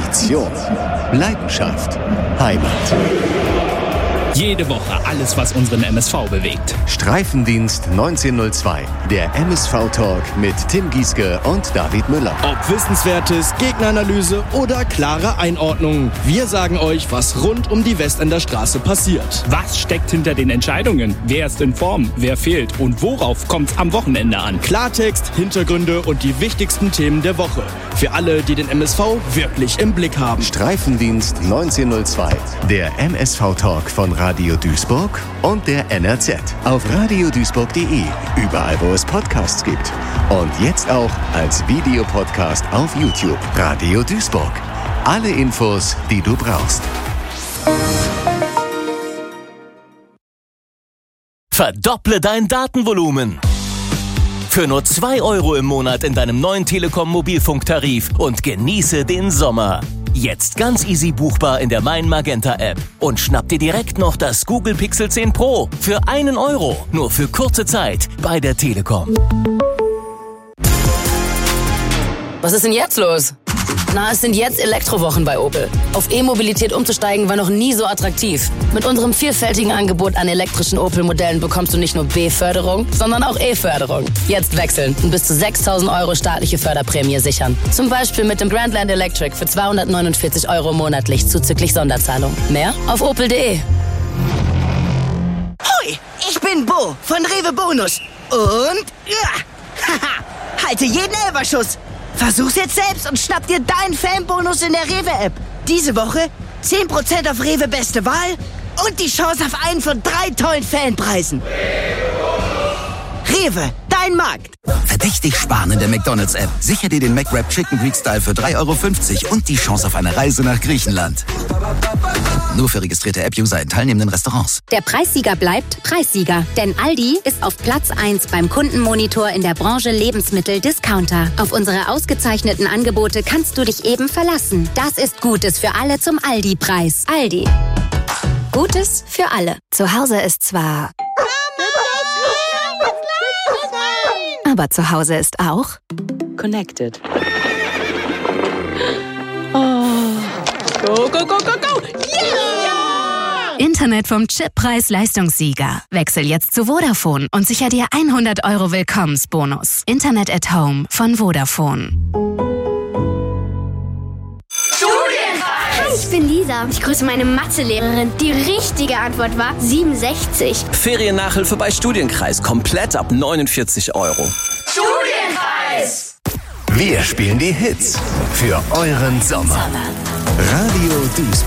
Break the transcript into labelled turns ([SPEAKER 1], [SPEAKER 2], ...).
[SPEAKER 1] Nation, Leidenschaft, Heimat.
[SPEAKER 2] Jede Woche alles, was unseren MSV bewegt.
[SPEAKER 1] Streifendienst 1902, der MSV-Talk mit Tim Gieske und David Müller.
[SPEAKER 3] Ob Wissenswertes, Gegneranalyse oder klare Einordnung. Wir sagen euch, was rund um die Westender Straße passiert.
[SPEAKER 2] Was steckt hinter den Entscheidungen? Wer ist in Form? Wer fehlt? Und worauf kommt's am Wochenende an?
[SPEAKER 3] Klartext, Hintergründe und die wichtigsten Themen der Woche. Für alle, die den MSV wirklich im Blick haben.
[SPEAKER 1] Streifendienst 1902, der MSV-Talk von Radio Duisburg und der NRZ. Auf radioduisburg.de, überall wo es Podcasts gibt. Und jetzt auch als Videopodcast auf YouTube. Radio Duisburg. Alle Infos, die du brauchst.
[SPEAKER 4] Verdopple dein Datenvolumen. Für nur 2 € im Monat in deinem neuen Telekom-Mobilfunktarif und genieße den Sommer. Jetzt ganz easy buchbar in der Mein Magenta App. Und schnapp dir direkt noch das Google Pixel 10 Pro für 1 €. Nur für kurze Zeit bei der Telekom.
[SPEAKER 5] Was ist denn jetzt los? Na, es sind jetzt Elektrowochen bei Opel. Auf E-Mobilität umzusteigen war noch nie so attraktiv. Mit unserem vielfältigen Angebot an elektrischen Opel-Modellen bekommst du nicht nur B-Förderung, sondern auch E-Förderung. Jetzt wechseln und bis zu 6.000 € staatliche Förderprämie sichern. Zum Beispiel mit dem Grandland Electric für 249 € monatlich zuzüglich Sonderzahlung. Mehr auf opel.de.
[SPEAKER 6] Hoi, ich bin Bo von Rewe Bonus. Und halte jeden Elferschuss. Versuch's jetzt selbst und schnapp dir deinen Fanbonus in der Rewe-App. Diese Woche 10% auf Rewe Beste Wahl und die Chance auf einen von 3 tollen Fanpreisen. Rewe, dein Markt.
[SPEAKER 7] Verdächtig sparen in der McDonald's-App. Sicher dir den McWrap Chicken Greek Style für 3,50 € und die Chance auf eine Reise nach Griechenland. Nur für registrierte App-User in teilnehmenden Restaurants.
[SPEAKER 8] Der Preissieger bleibt Preissieger, denn Aldi ist auf Platz 1 beim Kundenmonitor in der Branche Lebensmittel-Discounter. Auf unsere ausgezeichneten Angebote kannst du dich eben verlassen. Das ist Gutes für alle zum Aldi-Preis. Aldi. Gutes für alle. Zu Hause ist zwar... Aber zu Hause ist auch
[SPEAKER 5] Connected. Oh. Go, go, go, go, go!
[SPEAKER 8] Yeah! Internet vom Chippreis-Leistungssieger. Wechsel jetzt zu Vodafone und sicher dir 100 € Willkommensbonus. Internet at Home von Vodafone.
[SPEAKER 9] Ich bin Lisa. Ich grüße meine Mathelehrerin. Die richtige Antwort war 67.
[SPEAKER 10] Feriennachhilfe bei Studienkreis. Komplett ab 49 €.
[SPEAKER 1] Studienkreis! Wir spielen die Hits für euren Sommer. Radio Duisburg.